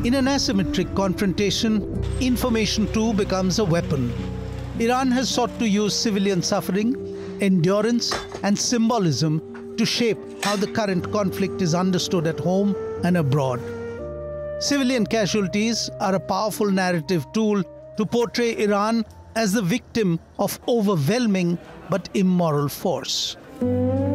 In an asymmetric confrontation, information too becomes a weapon. Iran has sought to use civilian suffering, endurance, and symbolism to shape how the current conflict is understood at home and abroad. Civilian casualties are a powerful narrative tool to portray Iran as the victim of overwhelming but immoral force.